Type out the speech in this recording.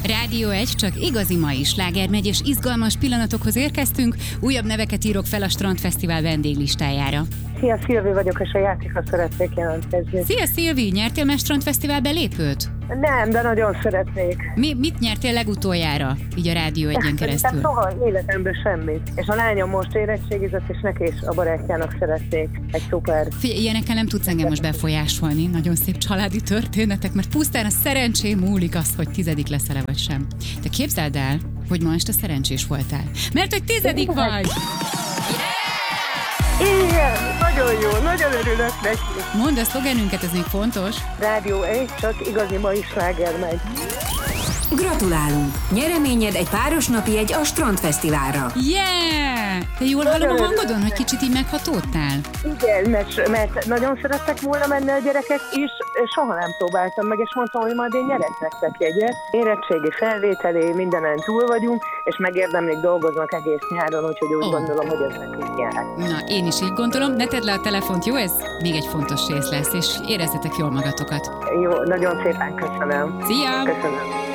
Rádió 1, csak igazi mai sláger megy, és izgalmas pillanatokhoz érkeztünk. Újabb neveket írok fel a Strandfesztivál vendéglistájára. Szia, Szilvi vagyok, és a játékra szeretnék jelentkezni. Szia, Szilvi! Nyertél már Strandfesztivál belépőt? Nem, de nagyon szeretnék. Mit nyertél legutoljára, így a Rádió 1-en keresztül? Nem soha életemben semmit. És a lányom most érettségizett, és neki is a barátjának szeretnék egy szuper. Figyelj, ilyenekkel nem tudsz engem most befolyásolni. Nagyon szép családi történetek, mert pusztán a szerencsém múlik az, hogy 10. leszel-e vagy sem. De képzeld el, hogy ma este szerencsés voltál. Mert hogy 10. vagy! Igen, nagyon jó, nagyon örülök neki. Mondd a szlogenünket, ez még fontos. Rádió 1, csak igazi mai sláger megy. Gratulálunk! Nyereményed egy páros napi egy a Strandfesztiválra. Yeah! Te jól hallom a hangodon, hogy kicsit így meghatódtál? Igen, mert nagyon szerettek volna menni a gyerekek is, soha nem próbáltam meg, és mondtam, hogy majd én nyerek nektek jegyet. Érettségi felvételé, mindenen túl vagyunk, és megérdemlik, dolgoznak egész nyáron, úgyhogy úgy gondolom, hogy ez nekik jár. Na, én is így gondolom. Ne tedd le a telefont, jó? Ez még egy fontos rész lesz, és érezzetek jól magatokat. Jó, nagyon szépen köszönöm. Szia! Köszönöm.